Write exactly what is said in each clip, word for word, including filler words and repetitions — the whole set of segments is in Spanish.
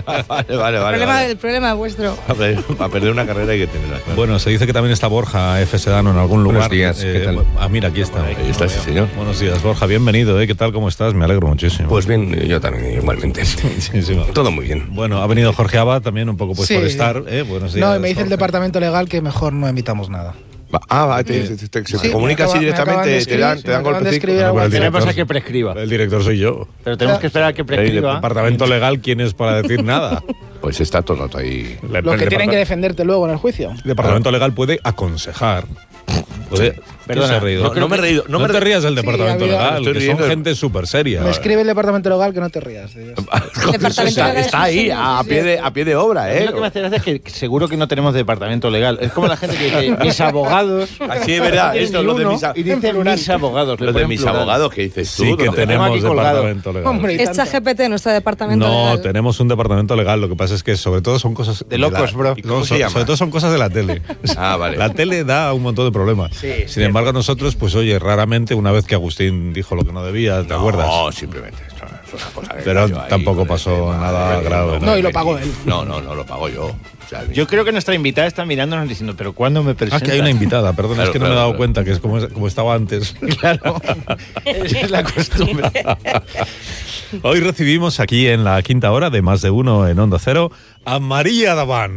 vale, vale, el, problema, vale. el problema es vuestro. Para perder una carrera hay que tenerla. Claro. Bueno, se dice que también está Borja F. Sedano en algún lugar. Buenos días, ¿qué tal? Ah, mira, aquí está. Ahí está, sí, señor. Buenos días, Borja, bienvenido, ¿eh? ¿Qué tal, cómo estás? Me alegro muchísimo. Pues bien, yo también, igualmente. Sí, sí. Todo muy bien. Bueno, ha venido Jorge Abad también un poco pues Sí. por estar, ¿eh? Buenos días. No, y me dice el Jorge. departamento legal que mejor no invitamos nada. Ah, va, te, te, te, se Sí, te comunica me así acaba- me acaban de directamente, te dan, escribir, te dan me acaban de golpecitos. escribir al No, pero el WhatsApp. director- Tenemos a que prescriba. El director soy yo. Pero tenemos que esperar a que El prescriba. departamento legal, ¿quién es para decir nada? Pues está todo el rato ahí. El Los que tienen que departa- defenderte luego en el juicio. El departamento legal puede aconsejar. Puede, Perdona, ¿quién se ha reído? no- no me he reído, no No, me te re- rías del Sí, departamento había- legal, Estoy que son riendo. gente súper seria. Me escribe el departamento legal que no te rías. tío. Departamento está, legal es está un ahí, señor, a sí, pie, sí. de, a pie de obra, A mí ¿eh? lo que me hace gracia es que seguro que no tenemos departamento legal. Es como la gente que dice mis abogados. Así es verdad, Tienen esto, ni lo de uno, mis, a- y dicen mis abogados. le lo de ponen mis plural. abogados que dices tú. Sí que ¿dónde? tenemos aquí colgado. departamento legal. Hombre, y Es tanto. ChatGPT nuestro departamento No, legal. tenemos un departamento legal. Lo que pasa es que sobre todo son cosas De locos, la- bro. ¿Y cómo no, se so- llama? Sobre todo son cosas de la tele. Ah, vale. La tele da un montón de problemas. Sin embargo, nosotros, pues oye, raramente, una vez que Agustín dijo lo que no debía, ¿te acuerdas? No, simplemente esto es una cosa que Pero cayó ahí tampoco con el pasó tema, nada eh, grave, No, y lo pagó él. No, no, no lo pago yo. O sea, Yo creo que nuestra invitada está mirándonos diciendo, pero ¿cuándo me Ah, presentas? que hay una invitada, perdón, Claro, es que no claro, me he dado claro. cuenta que es como, como estaba antes. Claro, esa es la costumbre. Hoy recibimos aquí en la quinta hora de Más de Uno en Onda Cero a María Daván.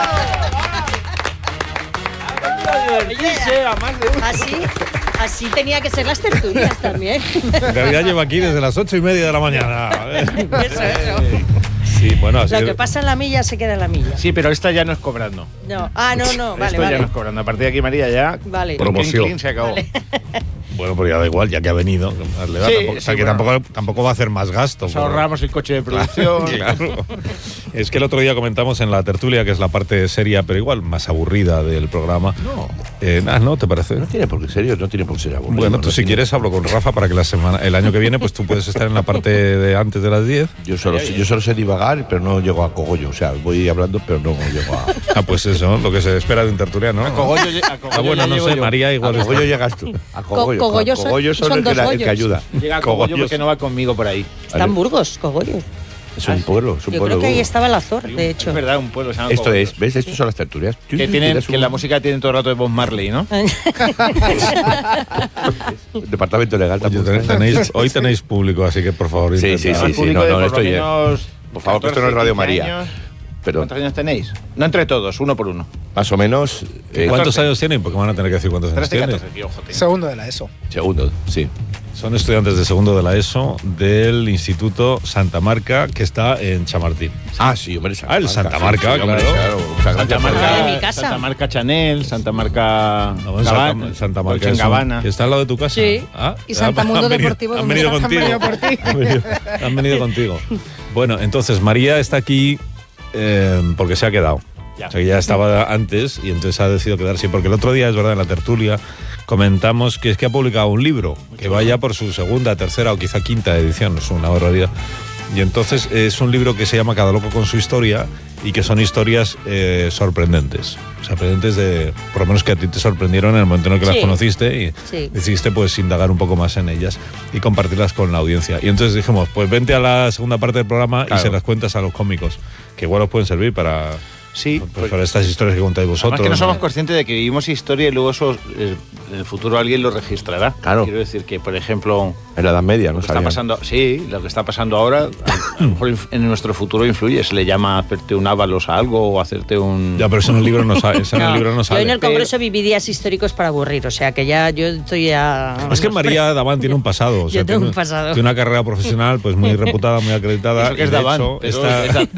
Así, así tenía que ser las tertulias también. En realidad lleva aquí desde las ocho y media de la mañana. Eso, eso. Sí, bueno, así Lo que pasa en la milla se queda en la milla. Sí, pero esta ya no es cobrando. No. Ah, no, no, vale, Esto ya vale. no es cobrando. A partir de aquí, María, ya. Vale. Promoción. Clean, clean, se acabó. Bueno, pero ya da igual, ya que ha venido. Le da Sí, tampoco, o sea, sí, que bueno. tampoco, tampoco va a hacer más gasto. Nos pero- ahorramos el coche de producción. Claro. Es que el otro día comentamos en la tertulia, que es la parte seria, pero igual más aburrida del programa. No. Eh, ah, ¿no? ¿Te parece? No tiene por qué serio, no tiene por qué ser aburrido. Bueno, tú no si tiene- quieres hablo con Rafa para que la semana, el año que viene pues tú puedes estar en la parte de antes de las diez. Yo solo, yo solo sé divagar, pero no llego a cogollo. O sea, voy hablando, pero no llego a. Ah, pues eso, lo que se espera de un tertuliano. A Cogollo, lle- a Cogollo Ah, bueno, ya no llego sé, yo. María A igual está. cogollo llegas tú. A cogollo. Co- cogollo a cogollo son- son el son que, la- dos el que gollos. ayuda. Llega a Cogollo Cogollos. porque no va conmigo por ahí. Está en Burgos, Cogollos. Es un pueblo, es un Yo pueblo. creo que ahí duro. estaba el Azor, de hecho. Es verdad, un pueblo se llama Esto Cogollos. es, ¿ves? Estos son las tertulias. Tú Que, tienen, tienes que un la música tiene todo el rato de Bob Marley, ¿no? departamento legal Oye, también. tenéis- hoy tenéis público, así que por favor Sí, intentad. sí, Al público no, de no, por esto lo ya- menos Por favor, que esto no es Radio catorce, quince María. años. Pero ¿Cuántos años tenéis? No entre todos, uno por uno. más o menos. eh, ¿Cuántos catorce. años tienen? Porque van a tener que decir cuántos años trece, tienen. catorce, tío, joder. Segundo de la ESO. Segundo, sí. Son estudiantes de segundo de la ESO del Instituto Santa Marca, que está en Chamartín. Ah, sí, hombre. Ah, el Santa Marca, sí, hombre, claro. Muchas Santa gracias. Marca, de mi casa. Santa Marca Chanel, Santa Marca No, en Gabbana, Santa, Santa Marca Dolce and es un- Gabbana. que está al lado de tu casa. Sí. Ah, Y Santa han Mundo venido- Deportivo, Han donde venido han contigo. venido por ti. Han venido- Han venido contigo. Bueno, entonces María está aquí eh, porque se ha quedado. Ya. O sea, que ya estaba antes y entonces ha decidido quedarse. Porque el otro día, es verdad, en la tertulia comentamos que es que ha publicado un libro que va ya por su segunda, tercera o quizá quinta edición, es una barbaridad. Y entonces es un libro que se llama Cada loco con su historia y que son historias eh, sorprendentes. Sorprendentes de, por lo menos que a ti te sorprendieron en el momento en el que las Sí. conociste y Sí. decidiste pues indagar un poco más en ellas y compartirlas con la audiencia. Y entonces dijimos, pues vente a la segunda parte del programa Claro. y se las cuentas a los cómicos, que igual os pueden servir para, Sí, pues, para estas historias que contáis vosotros. Además que no somos ¿no? conscientes de que vivimos historia y luego eso eh, en el futuro alguien lo registrará. Claro. Quiero decir que, por ejemplo, En la Edad Media, ¿no? lo que está sabían. pasando, sí, lo que está pasando ahora, a, a lo mejor inf- en nuestro futuro influye. Se le llama hacerte un ávalos a algo o hacerte un. Ya, pero eso en el libro no sale. Eso en el No, libro no yo sale. en el Congreso viví días históricos para aburrir, o sea que ya yo estoy ya... Es que María Daván tiene un pasado. O sea, Yo tengo tiene, un pasado. Tiene una carrera profesional pues muy reputada, muy acreditada. Eso que y es de Daván, hecho, pero esta- es da-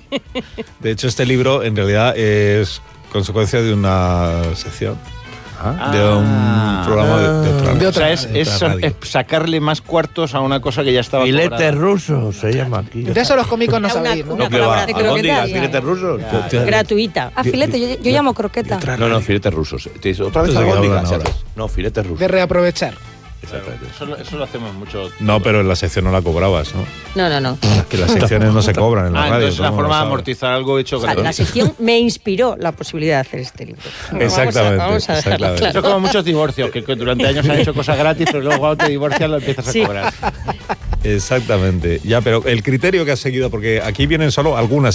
de hecho, este libro en realidad es consecuencia de una sección, Ah. de un programa de, de otra, De O otra sea, es, de es, otra radio. es sacarle más cuartos a una cosa que ya estaba Filete cobrada. ruso se llama aquí. De eso los cómicos no Una- sabéis, ¿no? una- No, que va. de ¿A dónde irás? croquetas. ¿Filetes rusos? gratuita. Ah, filete, yo, yo llamo croqueta. No, no, filetes rusos. Te dice, ¿otra vez Entonces, ¿de qué albóndigas? hablan ahora? No, filetes rusos. De reaprovechar. Exactamente. Eso, lo- eso lo hacemos mucho. No, pero en la sección no la cobrabas, ¿no? No, no, no. Que las secciones no se cobran en la Ah, radio. entonces todo la el mundo forma de lo sabe. amortizar algo hecho O sea, la gratuito. sección me inspiró la posibilidad de hacer este libro. Exactamente, Vamos a, vamos a dejarlo exactamente. Eso es claro. como muchos divorcios, que, que durante años han hecho cosas gratis, pero luego cuando te divorcias lo empiezas Sí. a cobrar. Exactamente. Ya, pero el criterio que has seguido, porque aquí vienen solo algunas